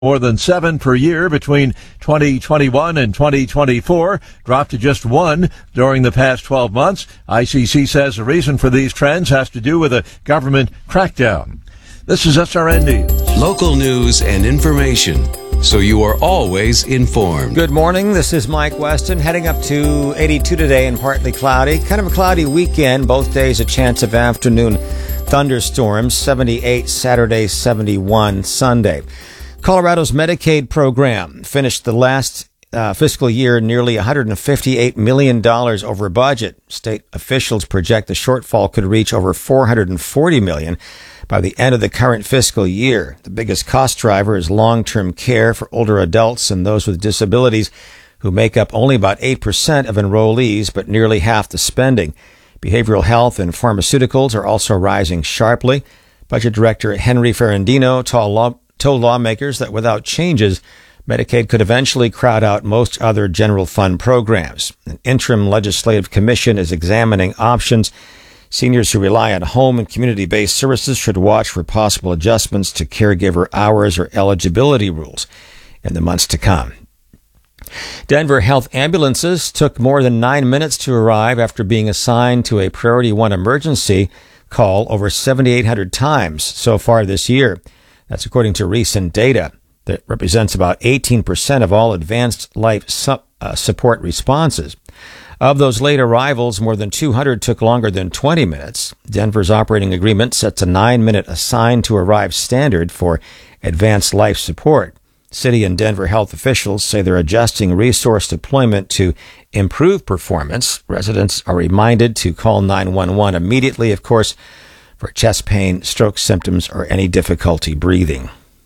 More than 7 per year between 2021 and 2024, dropped to just 1 during the past 12 months. ICC says the reason for these trends has to do with a government crackdown. This is SRN News. Local news and information, so you are always informed. Good morning. This is Mike Weston, heading up to 82 today and partly cloudy. Kind of a cloudy weekend. Both days a chance of afternoon thunderstorms. 78 Saturday, 71 Sunday. Colorado's Medicaid program finished the last fiscal year nearly $158 million over budget. State officials project the shortfall could reach over $440 million by the end of the current fiscal year. The biggest cost driver is long-term care for older adults and those with disabilities, who make up only about 8% of enrollees, but nearly half the spending. Behavioral health and pharmaceuticals are also rising sharply. Budget Director Henry Ferrandino told lawmakers that without changes, Medicaid could eventually crowd out most other general fund programs. An interim legislative commission is examining options. Seniors who rely on home and community-based services should watch for possible adjustments to caregiver hours or eligibility rules in the months to come. Denver Health ambulances took more than 9 minutes to arrive after being assigned to a Priority 1 emergency call over 7,800 times so far this year. That's according to recent data that represents about 18% of all advanced life support responses. Of those late arrivals, more than 200 took longer than 20 minutes. Denver's operating agreement sets a 9-minute assigned to arrive standard for advanced life support. City and Denver health officials say they're adjusting resource deployment to improve performance. Residents are reminded to call 911 immediately, of course, for chest pain, stroke symptoms, or any difficulty breathing.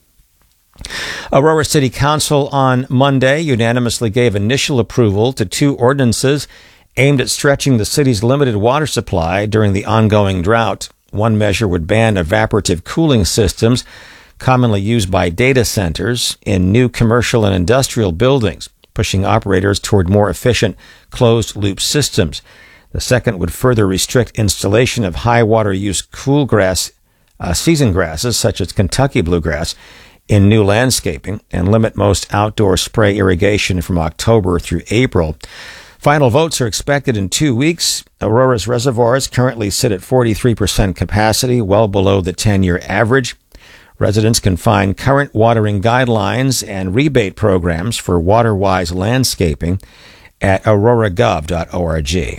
Aurora City Council on Monday unanimously gave initial approval to 2 ordinances aimed at stretching the city's limited water supply during the ongoing drought. One measure would ban evaporative cooling systems commonly used by data centers in new commercial and industrial buildings, pushing operators toward more efficient closed-loop systems. The second would further restrict installation of high water use cool grass, season grasses such as Kentucky bluegrass in new landscaping and limit most outdoor spray irrigation from October through April. Final votes are expected in 2 weeks. Aurora's reservoirs currently sit at 43% capacity, well below the 10-year average. Residents can find current watering guidelines and rebate programs for water-wise landscaping at auroragov.org.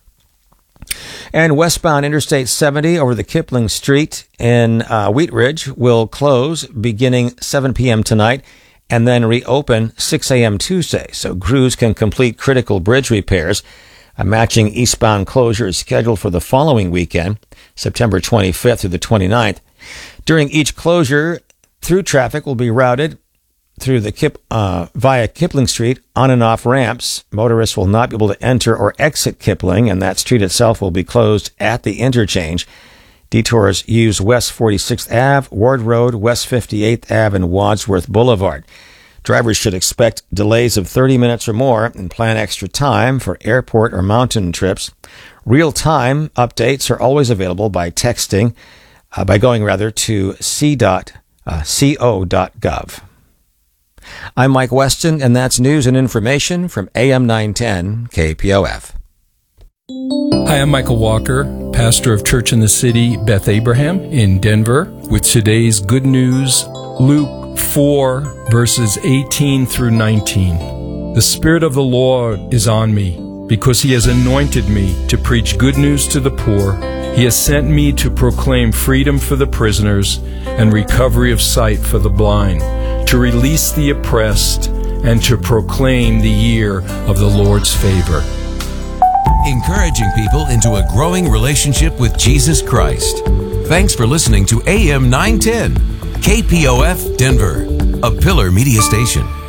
And westbound Interstate 70 over the Kipling Street in Wheat Ridge will close beginning 7 p.m. tonight and then reopen 6 a.m. Tuesday, so crews can complete critical bridge repairs. A matching eastbound closure is scheduled for the following weekend, September 25th through the 29th. During each closure, through traffic will be routed through the via Kipling Street on and off ramps. Motorists will not be able to enter or exit Kipling, and that street itself will be closed at the interchange. Detours use West 46th Ave, Ward Road, West 58th Ave, and Wadsworth Boulevard. Drivers should expect delays of 30 minutes or more and plan extra time for airport or mountain trips. Real-time updates are always available by texting, going to c.co.gov. I'm Mike Weston, and that's news and information from AM 910 KPOF. Hi, I'm Michael Walker, pastor of Church in the City, Beth Abraham in Denver, with today's good news, Luke 4, verses 18 through 19. The Spirit of the Lord is on me, because He has anointed me to preach good news to the poor. He has sent me to proclaim freedom for the prisoners and recovery of sight for the blind, to release the oppressed, and to proclaim the year of the Lord's favor. Encouraging people into a growing relationship with Jesus Christ. Thanks for listening to AM 910, KPOF Denver, a Pillar Media Station.